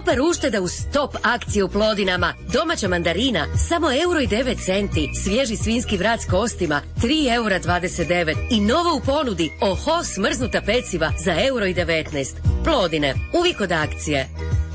Super ušteda uz top akcije u Plodinama. Domaća mandarina samo €1,09. Svježi svinjski vrat s kostima €3,29. I novo u ponudi Oho smrznuta peciva za €1,19. Plodine, uvijek od akcije.